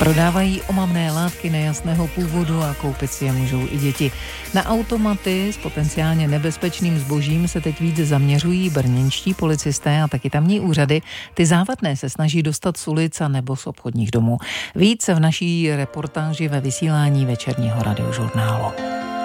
Prodávají omamné látky nejasného původu a koupit si je můžou i děti. Na automaty s potenciálně nebezpečným zbožím se teď více zaměřují brněnští policisté a taky tamní úřady. Ty závadné se snaží dostat z ulic a nebo z obchodních domů. Více v naší reportáži ve vysílání večerního radiožurnálu.